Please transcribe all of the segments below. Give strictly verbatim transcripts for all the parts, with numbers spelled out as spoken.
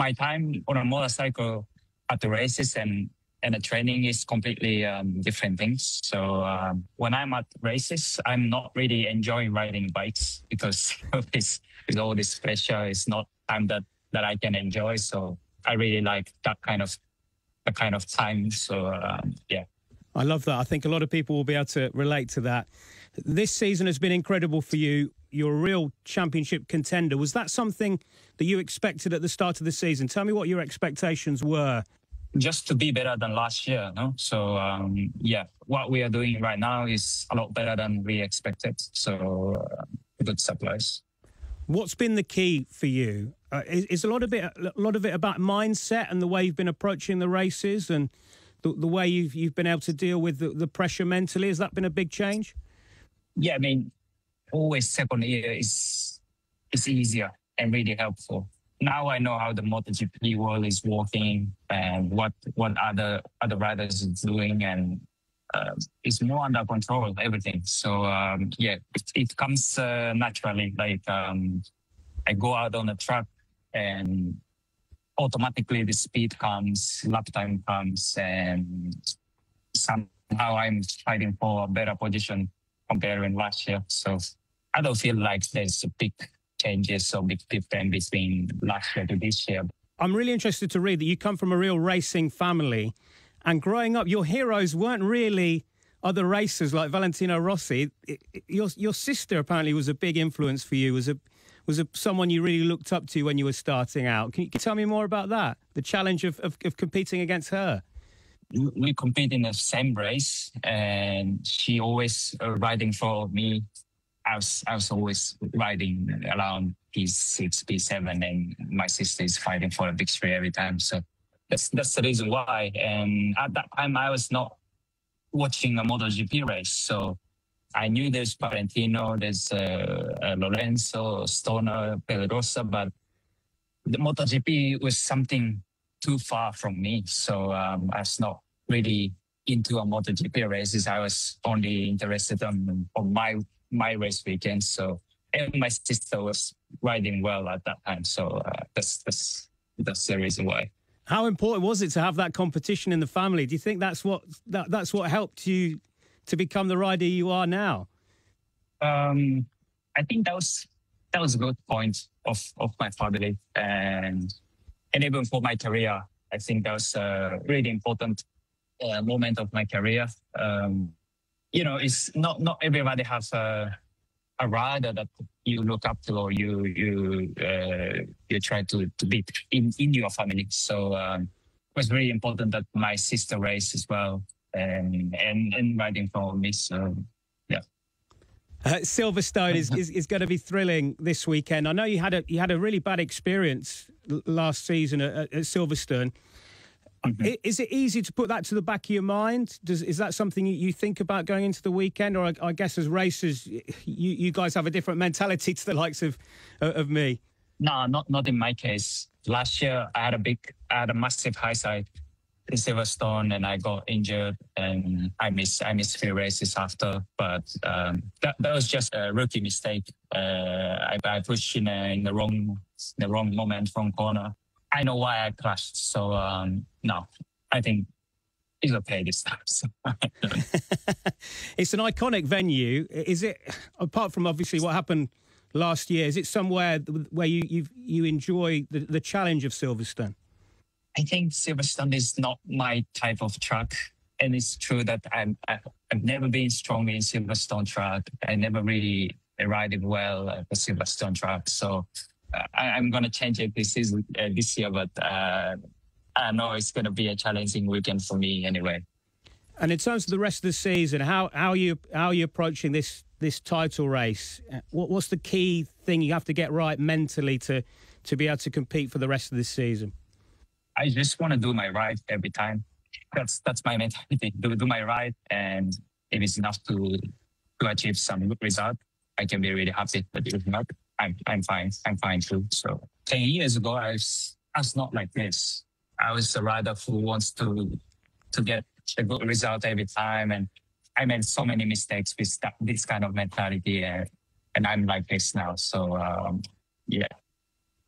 my time on a motorcycle at the races and and the training is completely um, different things. So um, when I'm at races, I'm not really enjoying riding bikes because of this, with all this pressure. It's not time that, that I can enjoy. So I really like that kind of, that kind of time. So um, yeah. I love that. I think a lot of people will be able to relate to that. This season has been incredible for you. You're a real championship contender. Was that something that you expected at the start of the season? Tell me what your expectations were. Just to be better than last year, no? So, um, yeah, what we are doing right now is a lot better than we expected. So, uh, good surprise. What's been the key for you? Uh, is, is a lot of it, a lot of it about mindset and the way you've been approaching the races and the, the way you've you've been able to deal with the, the pressure mentally? Has that been a big change? Yeah, I mean, always second year is is easier and really helpful. Now I know how the MotoGP world is working and what what other other riders are doing, and uh, it's more under control, everything. So um, yeah, it, it comes uh, naturally. Like um, I go out on the track and automatically the speed comes, lap time comes, and somehow I'm fighting for a better position comparing last year. So I don't feel like there's a big changes or big difference between last year to this year. I'm really interested to read that you come from a real racing family, and growing up, your heroes weren't really other racers like Valentino Rossi. It, it, your your sister apparently was a big influence for you, was a was a, someone you really looked up to when you were starting out. Can you, can you tell me more about that? The challenge of, of, of competing against her. We compete in the same race, and she always uh, riding for me. I was, I was always riding around P six, P seven, and my sister is fighting for a victory every time. So that's that's the reason why. And at that time, I was not watching a MotoGP race. So I knew there's Valentino, there's uh, uh, Lorenzo, Stoner, Pedrosa, but the MotoGP was something too far from me. So um, I was not really into a MotoGP races. I was only interested on, on my my race weekend. So, and my sister was riding well at that time. So uh, that's, that's, that's the reason why. How important was it to have that competition in the family? Do you think that's what, that, that's what helped you to become the rider you are now? Um, I think that was, that was a good point of, of my family. And, and even for my career, I think that was a really important uh, moment of my career. Um, You know, it's not not everybody has a a rider that you look up to or you you uh, you try to to beat in, in your family. So um, it was very important that my sister raced as well and and, and riding for me. So yeah. Uh, Silverstone is, is is going to be thrilling this weekend. I know you had a you had a really bad experience last season at, at Silverstone. Mm-hmm. Is it easy to put that to the back of your mind? Does, is that something you think about going into the weekend? Or I, I guess as racers, you, you guys have a different mentality to the likes of of me. No, not not in my case. Last year, I had a big, I had a massive high side in Silverstone, and I got injured, and I missed I missed three races after. But um, that that was just a rookie mistake. Uh, I, I pushed in, a, in the wrong the wrong moment, wrong corner. I know why I crashed. So, um, no, I think it's okay this time. So. It's an iconic venue. Is it, apart from obviously what happened last year, is it somewhere where you you you enjoy the, the challenge of Silverstone? I think Silverstone is not my type of track. And it's true that I'm, I've never been strong in Silverstone track. I never really rided well at the Silverstone track. So, I, I'm going to change it this season, uh, this year, but uh, I know it's going to be a challenging weekend for me anyway. And in terms of the rest of the season, how how are you how are you approaching this this title race? What what's the key thing you have to get right mentally to to be able to compete for the rest of this season? I just want to do my ride every time. That's that's my mentality. Do do my ride, and if it's enough to to achieve some good result, I can be really happy. But if not, I'm I'm fine. I'm fine too. So ten years ago, I was I was not like this. I was a rider who wants to to get a good result every time, and I made so many mistakes with that, this kind of mentality, and, and I'm like this now. So um, yeah.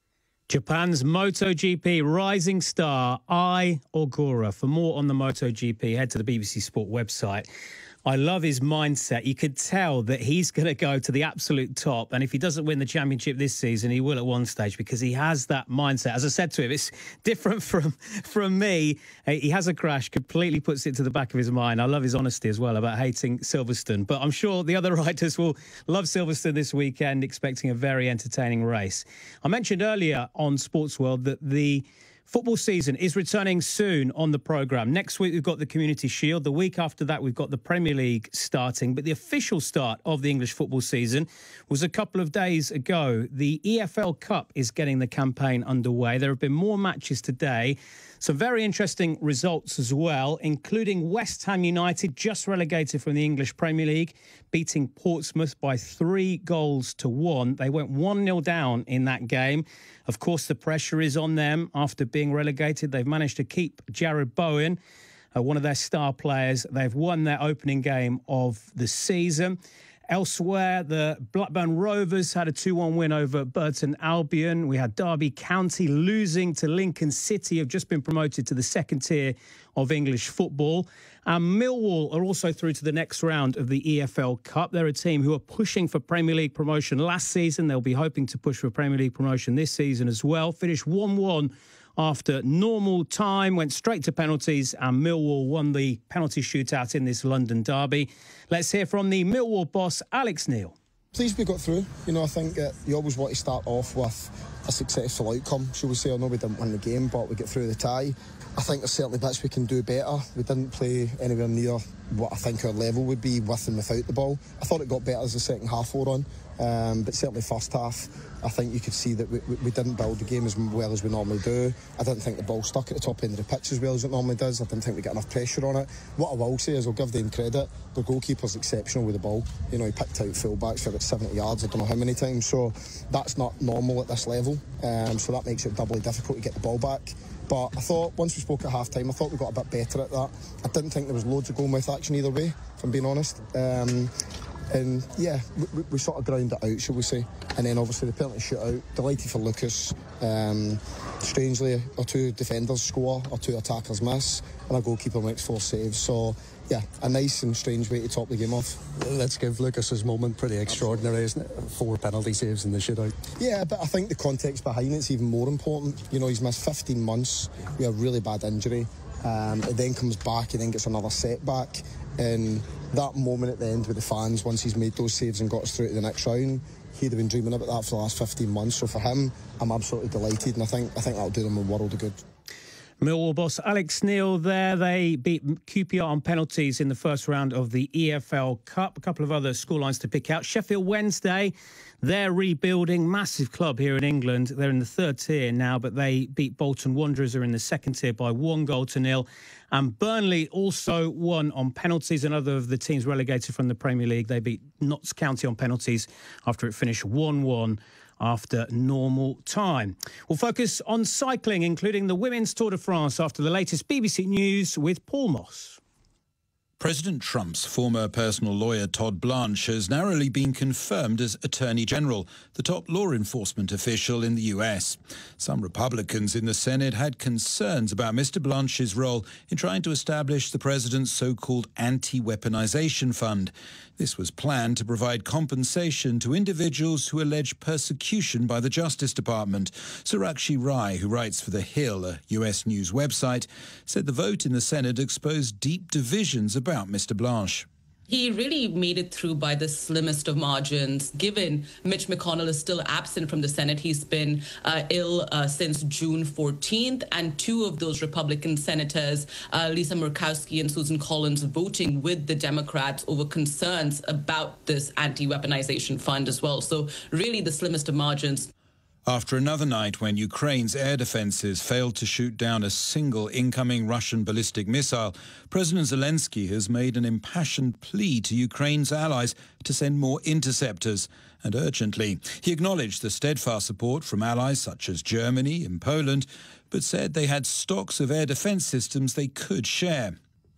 Japan's MotoGP rising star Ai Ogura. For more on the MotoGP, head to the B B C Sport website. I love his mindset. You could tell that he's going to go to the absolute top. And if he doesn't win the championship this season, he will at one stage, because he has that mindset. As I said to him, it's different from, from me. He has a crash, completely puts it to the back of his mind. I love his honesty as well about hating Silverstone. But I'm sure the other riders will love Silverstone this weekend, expecting a very entertaining race. I mentioned earlier on Sports World that the football season is returning soon on the programme. Next week, we've got the Community Shield. The week after that, we've got the Premier League starting. But the official start of the English football season was a couple of days ago. The E F L Cup is getting the campaign underway. There have been more matches today. Some very interesting results as well, including West Ham United, just relegated from the English Premier League, beating Portsmouth by three goals to one. They went one nil down in that game. Of course, the pressure is on them after being relegated. They've managed to keep Jared Bowen, uh, one of their star players. They've won their opening game of the season. Elsewhere, the Blackburn Rovers had a two one win over Burton Albion. We had Derby County losing to Lincoln City, have just been promoted to the second tier of English football. And Millwall are also through to the next round of the E F L Cup. They're a team who are pushing for Premier League promotion last season. They'll be hoping to push for Premier League promotion this season as well. Finished one one after normal time, went straight to penalties, and Millwall won the penalty shootout in this London derby. Let's hear from the Millwall boss, Alex Neil. Pleased we got through. You know, I think uh, you always want to start off with a successful outcome, shall we say. I know we didn't win the game, but we get through the tie. I think there's certainly bits we can do better. We didn't play anywhere near what I think our level would be with and without the ball. I thought it got better as the second half wore on, um, but certainly first half, I think you could see that we, we didn't build the game as well as we normally do. I didn't think the ball stuck at the top end of the pitch as well as it normally does. I didn't think we got enough pressure on it. What I will say is I'll give them credit. The goalkeeper's exceptional with the ball. You know, he picked out full-backs for about seventy yards, I don't know how many times. So that's not normal at this level. Um, so that makes it doubly difficult to get the ball back. But I thought, once we spoke at half-time, I thought we got a bit better at that. I didn't think there was loads of goal-mouth action either way, if I'm being honest. Um, and, yeah, we, we sort of ground it out, shall we say. And then, obviously, the penalty shootout. Delighted for Lucas. Um, strangely, our two defenders score, our two attackers miss, and our goalkeeper makes four saves. So, yeah, a nice and strange way to top the game off. Let's give Lucas his moment. Pretty extraordinary, isn't it? Four penalty saves in the shootout. Yeah, but I think the context behind it's even more important. You know, he's missed fifteen months. We have a really bad injury. Um, it then comes back and then gets another setback. And that moment at the end with the fans, once he's made those saves and got us through to the next round, he'd have been dreaming about that for the last fifteen months. So for him, I'm absolutely delighted, and I think I think that'll do them a world of good. Millwall boss Alex Neil there. They beat Q P R on penalties in the first round of the E F L Cup. A couple of other scorelines to pick out. Sheffield Wednesday, they're rebuilding. Massive club here in England. They're in the third tier now, but they beat Bolton Wanderers, are in the second tier, by one goal to nil. And Burnley also won on penalties. Another of the teams relegated from the Premier League. They beat Notts County on penalties after it finished one one. After normal time. We'll focus on cycling, including the Women's Tour de France, after the latest B B C News with Paul Moss. President Trump's former personal lawyer Todd Blanche has narrowly been confirmed as Attorney General, the top law enforcement official in the U S. Some Republicans in the Senate had concerns about Mister Blanche's role in trying to establish the president's so-called anti-weaponization fund. This was planned to provide compensation to individuals who allege persecution by the Justice Department. Sarakshi Rai, who writes for The Hill, a U S news website, said the vote in the Senate exposed deep divisions about Mister Blanche. He really made it through by the slimmest of margins, given Mitch McConnell is still absent from the Senate. He's been uh, ill uh, since June fourteenth, and two of those Republican senators, uh, Lisa Murkowski and Susan Collins, voting with the Democrats over concerns about this anti-weaponization fund as well. So really the slimmest of margins. After another night when Ukraine's air defences failed to shoot down a single incoming Russian ballistic missile, President Zelensky has made an impassioned plea to Ukraine's allies to send more interceptors, and urgently. He acknowledged the steadfast support from allies such as Germany and Poland, but said they had stocks of air defence systems they could share.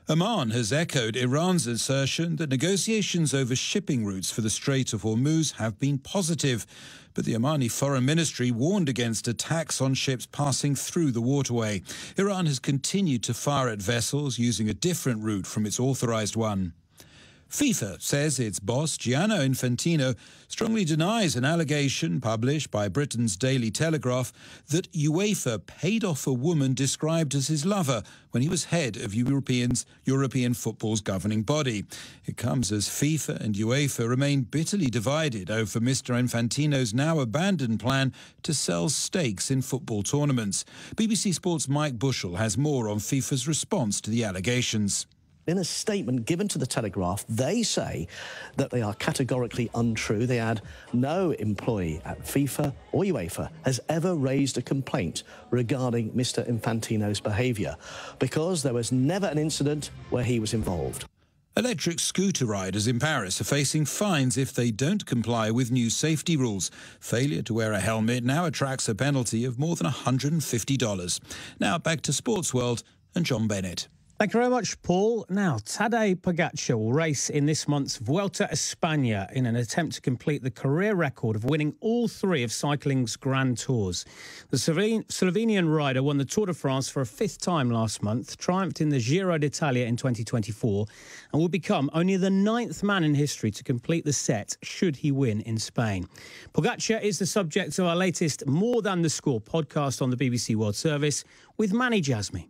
Oman has echoed Iran's assertion that negotiations over shipping routes for the Strait of Hormuz have been positive. But the Omani Foreign Ministry warned against attacks on ships passing through the waterway. Iran has continued to fire at vessels using a different route from its authorized one. FIFA says its boss, Gianni Infantino, strongly denies an allegation published by Britain's Daily Telegraph that UEFA paid off a woman described as his lover when he was head of Europeans, European football's governing body. It comes as FIFA and UEFA remain bitterly divided over Mister Infantino's now abandoned plan to sell stakes in football tournaments. B B C Sport's Mike Bushell has more on FIFA's response to the allegations. In a statement given to the Telegraph, they say that they are categorically untrue. They add, no employee at FIFA or UEFA has ever raised a complaint regarding Mister Infantino's behaviour because there was never an incident where he was involved. Electric scooter riders in Paris are facing fines if they don't comply with new safety rules. Failure to wear a helmet now attracts a penalty of more than one hundred fifty dollars. Now back to Sports World and John Bennett. Thank you very much, Paul. Now, Tadej Pogacar will race in this month's Vuelta a España in an attempt to complete the career record of winning all three of cycling's Grand Tours. The Slovenian rider won the Tour de France for a fifth time last month, triumphed in the Giro d'Italia in twenty twenty-four, and will become only the ninth man in history to complete the set should he win in Spain. Pogacar is the subject of our latest More Than the Score podcast on the B B C World Service with Manny Jasmy.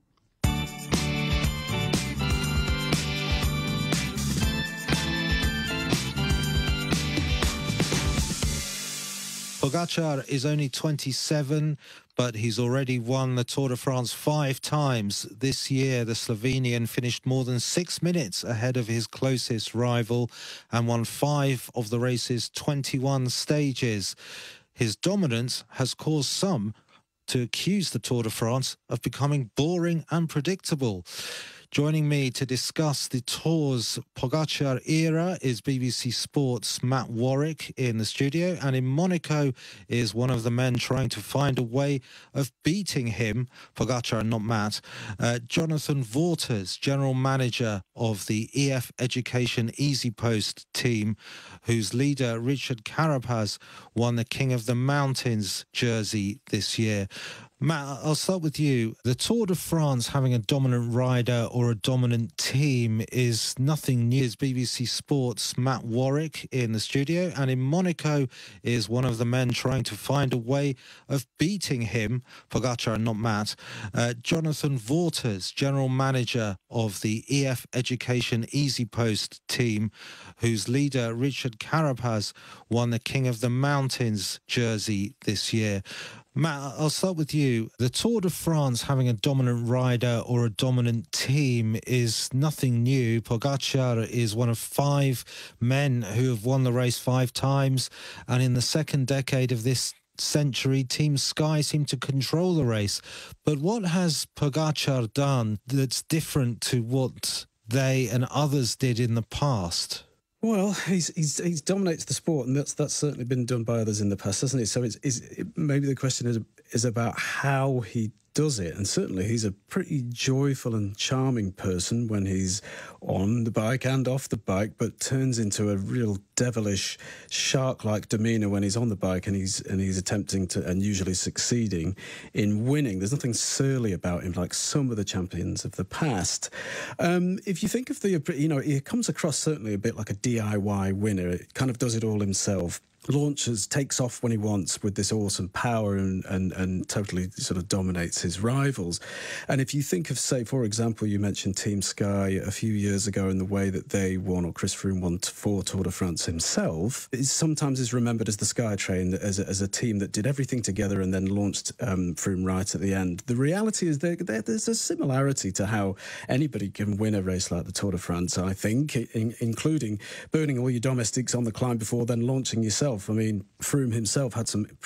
Pogacar is only twenty-seven, but he's already won the Tour de France five times. This year, the Slovenian finished more than six minutes ahead of his closest rival and won five of the race's twenty-one stages. His dominance has caused some to accuse the Tour de France of becoming boring and predictable. Joining me to discuss the Tour's Pogacar era is B B C Sport's Matt Warwick in the studio, and in Monaco is one of the men trying to find a way of beating him, Pogacar and not Matt, uh, Jonathan Vaughters, General Manager of the E F Education EasyPost team, whose leader Richard Carapaz won the King of the Mountains jersey this year. Matt, I'll start with you. The Tour de France having a dominant rider or a dominant team is nothing new. Is B B C Sport's Matt Warwick in the studio, and in Monaco is one of the men trying to find a way of beating him, Pogacar and not Matt, uh, Jonathan Vaughters, General Manager of the E F Education EasyPost team, whose leader Richard Carapaz won the King of the Mountains jersey this year. Matt, I'll start with you. The Tour de France having a dominant rider or a dominant team is nothing new. Pogacar is one of five men who have won the race five times, and in the second decade of this century, Team Sky seem to control the race. But what has Pogacar done that's different to what they and others did in the past? Well, he's he's he's dominates the sport, and that's that's certainly been done by others in the past, hasn't it? So it's, it's it, maybe the question is is about how he does it, and certainly he's a pretty joyful and charming person when he's on the bike and off the bike, but turns into a real devilish shark-like demeanour when he's on the bike and he's and he's attempting to and usually succeeding in winning. There's nothing surly about him like some of the champions of the past. Um, if you think of the, you know, he comes across certainly a bit like a D I Y winner. It kind of does it all himself. Launches, takes off when he wants with this awesome power and, and, and totally sort of dominates his rivals. And if you think of, say, for example, you mentioned Team Sky a few years ago and the way that they won, or Chris Froome won for Tour de France himself, it sometimes is remembered as the Sky Train, as a, as a team that did everything together and then launched um, Froome right at the end. The reality is there, there, there's a similarity to how anybody can win a race like the Tour de France, I think, in, including burning all your domestics on the climb before then launching yourself. I mean, Froome himself had some pretty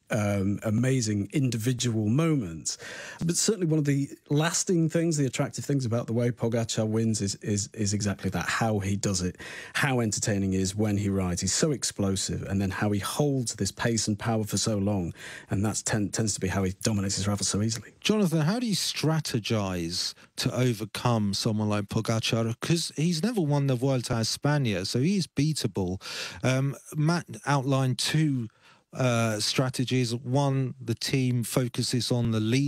um, amazing individual moments. But certainly one of the lasting things, the attractive things about the way Pogacar wins is is is exactly that, how he does it, how entertaining he is when he rides. He's so explosive, and then how he holds this pace and power for so long, and that ten, tends to be how he dominates his rivals so easily. Jonathan, how do you strategize to overcome someone like Pogacar? Because he's never won the Vuelta a España, so he's beatable. Um, Matt outlined two uh, strategies. One, the team focuses on the lead.